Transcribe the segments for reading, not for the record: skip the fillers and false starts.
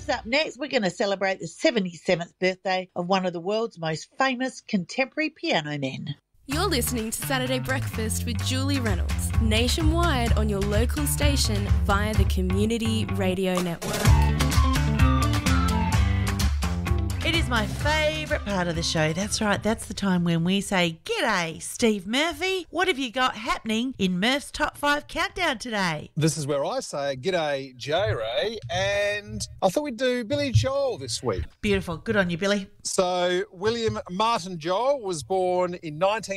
up next, we're going to celebrate the 77th birthday of one of the world's most famous contemporary piano men. You're listening to Saturday Breakfast with Julie Reynolds, nationwide on your local station via the Community Radio Network. It is my favourite part of the show. That's right. That's the time when we say, "G'day, Steve Murphy. What have you got happening in Murph's Top 5 Countdown today?" This is where I say, "G'day, J-Ray," and I thought we'd do Billy Joel this week. Beautiful. Good on you, Billy. So, William Martin Joel was born in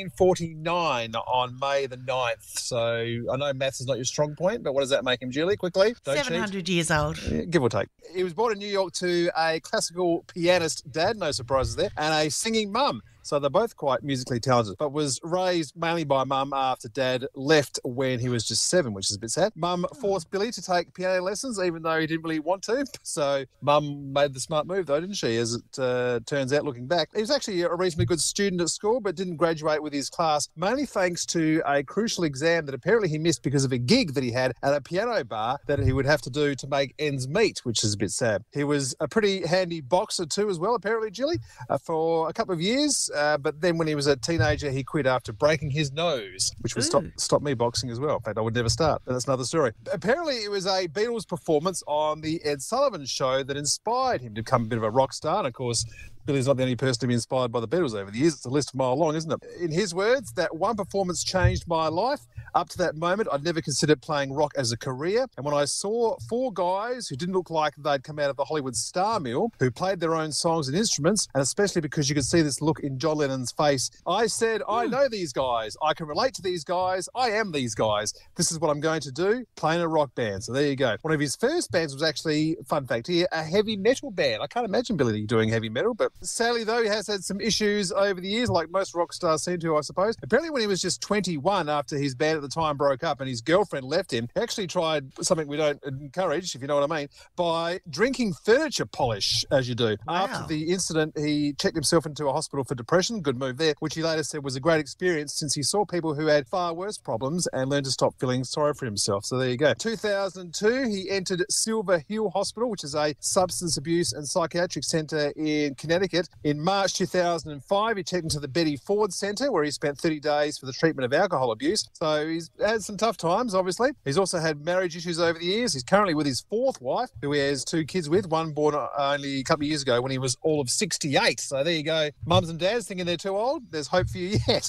1949 on May the 9th. So, I know maths is not your strong point, but what does that make him, Julie? Quickly. Don't 700 years old. Yeah, give or take. He was born in New York to a classical pianist dad, no surprises there, and a singing mum. So they're both quite musically talented, but was raised mainly by mum after dad left when he was just 7, which is a bit sad. Mum forced Billy to take piano lessons, even though he didn't really want to. So mum made the smart move, though, didn't she, as it turns out, looking back. He was actually a reasonably good student at school, but didn't graduate with his class, mainly thanks to a crucial exam that apparently he missed because of a gig that he had at a piano bar that he would have to do to make ends meet, which is a bit sad. He was a pretty handy boxer too as well, apparently, Julie, for a couple of years. But then when he was a teenager, he quit after breaking his nose, which would stop me boxing as well. In fact, I would never start, but that's another story. Apparently, it was a Beatles performance on the Ed Sullivan Show that inspired him to become a bit of a rock star. And, of course, Billy's not the only person to be inspired by the Beatles over the years. It's a list a mile long, isn't it? In his words, that one performance changed my life. Up to that moment, I'd never considered playing rock as a career. And when I saw 4 guys who didn't look like they'd come out of the Hollywood star mill, who played their own songs and instruments, and especially because you could see this look in John Lennon's face, I said, I know these guys. I can relate to these guys. I am these guys. This is what I'm going to do, play in a rock band. So there you go. One of his first bands was actually, fun fact here, a heavy metal band. I can't imagine Billy doing heavy metal, but sadly, though, he has had some issues over the years, like most rock stars seem to, I suppose. Apparently, when he was just 21, after his band at the time broke up and his girlfriend left him, he actually tried something we don't encourage, if you know what I mean, by drinking furniture polish, as you do. Wow. After the incident, he checked himself into a hospital for depression. Good move there, which he later said was a great experience since he saw people who had far worse problems and learned to stop feeling sorry for himself. So there you go. 2002, he entered Silver Hill Hospital, which is a substance abuse and psychiatric centre in Connecticut. In March 2005, he checked into the Betty Ford Centre, where he spent 30 days for the treatment of alcohol abuse. So he's had some tough times, obviously. He's also had marriage issues over the years. He's currently with his 4th wife, who he has 2 kids with, one born only a couple of years ago when he was all of 68. So there you go. Mums and dads thinking they're too old, there's hope for you yet.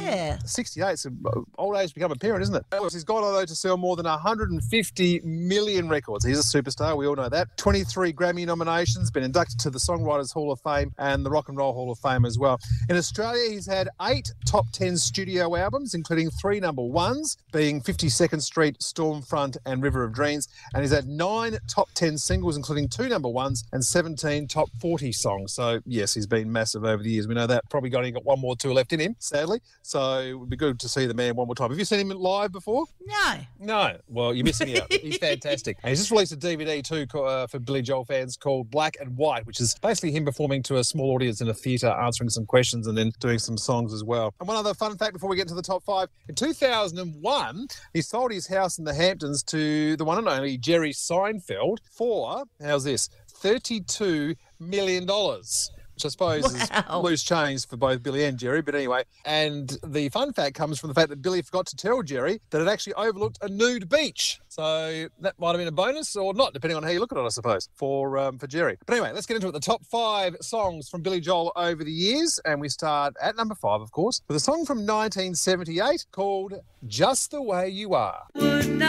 68 is an old age to become a parent, isn't it? He's gone on, though, to sell more than 150 million records. He's a superstar, we all know that. 23 Grammy nominations, been inducted to the Songwriters Hall of Fame and the Rock and Roll Hall of Fame as well. In Australia, he's had 8 top 10 studio albums, including 3 number 1s, being 52nd Street, Stormfront and River of Dreams. And he's had 9 top 10 singles, including 2 number 1s and 17 top 40 songs. So, yes, he's been massive over the years. We know that. Probably only got 1 more tour left in him, sadly. So it would be good to see the man one more time. Have you seen him live before? No. Well, you're missing out. He's fantastic. And he's just released a DVD too for Billy Joel fans called Black and White, which is basically him performing to a small audience in a theatre, answering some questions and then doing some songs as well. And one other fun fact before we get to the top 5. In 2001, he sold his house in the Hamptons to the one and only Jerry Seinfeld for, how's this, $32 million. Which I suppose is loose change for both Billy and Jerry. But anyway, and the fun fact comes from the fact that Billy forgot to tell Jerry that it actually overlooked a nude beach. So that might have been a bonus or not, depending on how you look at it, I suppose, for Jerry. But anyway, let's get into it. The top 5 songs from Billy Joel over the years. And we start at number 5, of course, with a song from 1978 called Just the Way You Are.